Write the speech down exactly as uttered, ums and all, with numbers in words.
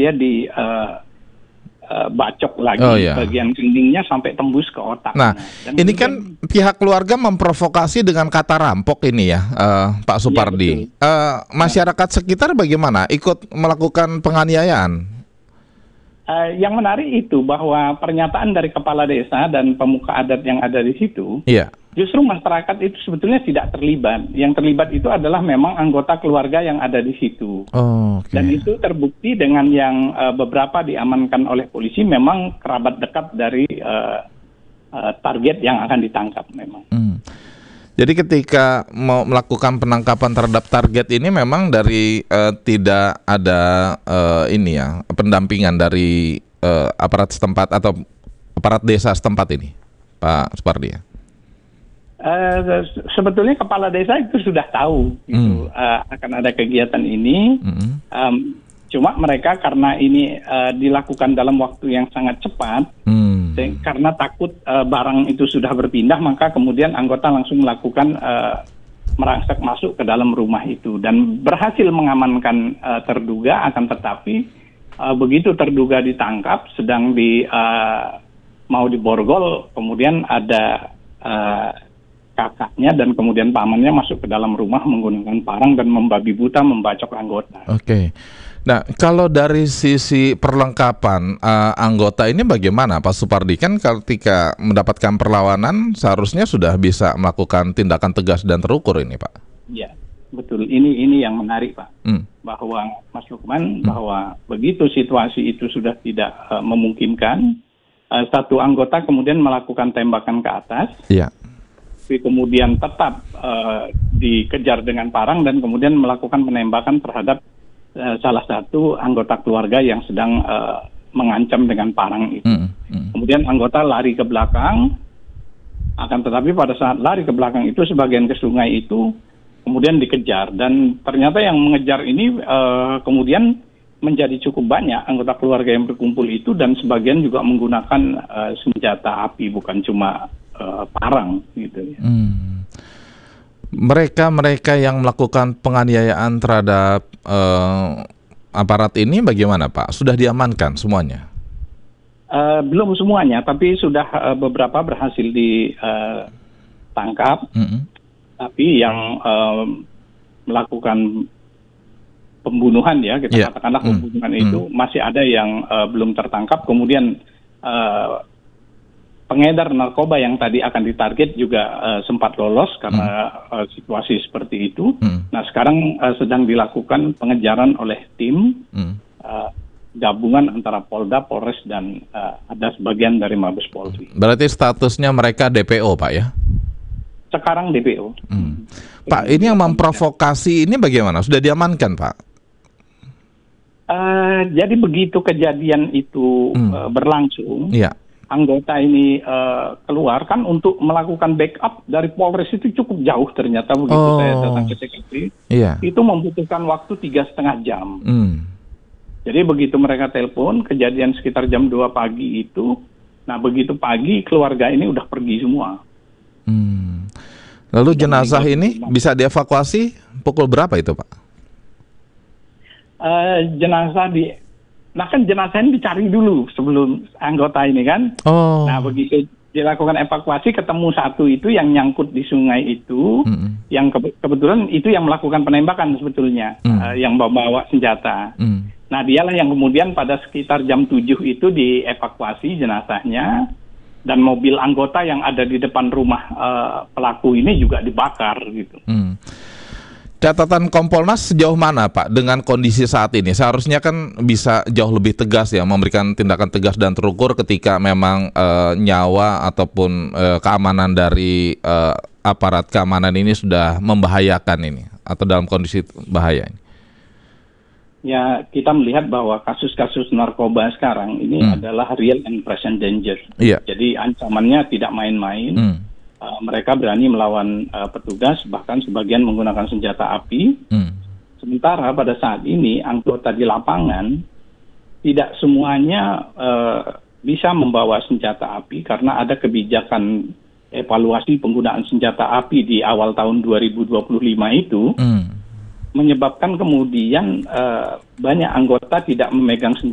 dia di uh, uh, bacok lagi oh, iya. bagian keningnya sampai tembus ke otak. Nah, Dan ini kemudian, kan pihak keluarga memprovokasi dengan kata rampok ini ya, uh, Pak Supardi. Ya, uh, masyarakat ya. sekitar bagaimana? Ikut melakukan penganiayaan? Uh, yang menarik itu bahwa pernyataan dari kepala desa dan pemuka adat yang ada di situ, yeah. justru masyarakat itu sebetulnya tidak terlibat. Yang terlibat itu adalah memang anggota keluarga yang ada di situ. Oh, okay. Dan itu terbukti dengan yang uh, beberapa diamankan oleh polisi memang kerabat dekat dari uh, uh, target yang akan ditangkap memang. Hmm. Jadi ketika mau melakukan penangkapan terhadap target ini memang dari uh, tidak ada uh, ini ya pendampingan dari uh, aparat setempat atau aparat desa setempat ini, Pak Supardi ya? Uh, sebetulnya kepala desa itu sudah tahu gitu, hmm. uh, akan ada kegiatan ini. Hmm. Um, Cuma mereka karena ini uh, dilakukan dalam waktu yang sangat cepat, hmm. dan karena takut uh, barang itu sudah berpindah, maka kemudian anggota langsung melakukan uh, merangsek masuk ke dalam rumah itu dan berhasil mengamankan uh, terduga. Akan tetapi uh, begitu terduga ditangkap, sedang di uh, mau diborgol, kemudian ada uh, kakaknya dan kemudian pamannya masuk ke dalam rumah menggunakan parang dan membabi buta membacok anggota. Oke. Okay. Nah, kalau dari sisi perlengkapan uh, anggota ini bagaimana, Pak Supardi? Kan ketika mendapatkan perlawanan seharusnya sudah bisa melakukan tindakan tegas dan terukur ini, Pak. Iya, betul. Ini ini yang menarik, Pak. Hmm. Bahwa Mas Lukman, hmm. bahwa begitu situasi itu sudah tidak uh, memungkinkan, uh, satu anggota kemudian melakukan tembakan ke atas. Iya. Tapi kemudian tetap uh, dikejar dengan parang dan kemudian melakukan penembakan terhadap Uh, salah satu anggota keluarga yang sedang uh, mengancam dengan parang itu. Mm, mm. Kemudian anggota lari ke belakang, akan tetapi pada saat lari ke belakang itu sebagian ke sungai itu kemudian dikejar. Dan ternyata yang mengejar ini uh, kemudian menjadi cukup banyak anggota keluarga yang berkumpul itu dan sebagian juga menggunakan uh, senjata api, bukan cuma uh, parang gitu ya. Mm. Mereka-mereka yang melakukan penganiayaan terhadap uh, aparat ini bagaimana, Pak? Sudah diamankan semuanya? Uh, belum semuanya, tapi sudah uh, beberapa berhasil ditangkap. Uh, mm-hmm. Tapi yang uh, melakukan pembunuhan ya, kita yeah. katakanlah pembunuhan mm-hmm. itu masih ada yang uh, belum tertangkap. Kemudian uh, pengedar narkoba yang tadi akan ditarget juga uh, sempat lolos karena hmm. uh, situasi seperti itu. Hmm. Nah sekarang uh, sedang dilakukan pengejaran oleh tim hmm. uh, gabungan antara Polda, Polres dan uh, ada sebagian dari Mabes Polri. Berarti statusnya mereka D P O, Pak ya? Sekarang D P O. Hmm. Pak, ini yang memprovokasi ini bagaimana? Sudah diamankan, Pak? Uh, jadi begitu kejadian itu hmm. uh, berlangsung. Iya. Anggota ini uh, keluar kan untuk melakukan backup dari Polres itu cukup jauh ternyata begitu oh. saya datang ke T K P. Iya. Itu membutuhkan waktu tiga setengah jam. Hmm. Jadi begitu mereka telepon kejadian sekitar jam dua pagi itu, nah begitu pagi keluarga ini udah pergi semua. Hmm. Lalu jenazah ini bisa dievakuasi pukul berapa itu, Pak? Uh, jenazah di Nah kan jenazah ini dicari dulu sebelum anggota ini kan. Oh. Nah begitu dilakukan evakuasi ketemu satu itu yang nyangkut di sungai itu, mm-hmm. yang ke- kebetulan itu yang melakukan penembakan sebetulnya, mm. uh, yang bawa senjata. Mm. Nah dialah yang kemudian pada sekitar jam tujuh itu dievakuasi jenazahnya dan mobil anggota yang ada di depan rumah uh, pelaku ini juga dibakar gitu. Mm. Catatan Kompolnas sejauh mana, Pak, dengan kondisi saat ini? Seharusnya kan bisa jauh lebih tegas ya, memberikan tindakan tegas dan terukur ketika memang uh, nyawa ataupun uh, keamanan dari uh, aparat keamanan ini sudah membahayakan ini atau dalam kondisi bahaya ini. Ya, kita melihat bahwa kasus-kasus narkoba sekarang ini hmm. adalah real and present danger. Iya. Jadi ancamannya tidak main-main. Hmm. Uh, mereka berani melawan uh, petugas, bahkan sebagian menggunakan senjata api. Hmm. Sementara pada saat ini anggota di lapangan tidak semuanya uh, bisa membawa senjata api karena ada kebijakan evaluasi penggunaan senjata api di awal tahun dua ribu dua puluh lima itu. Hmm. Menyebabkan kemudian uh, banyak anggota tidak memegang senjata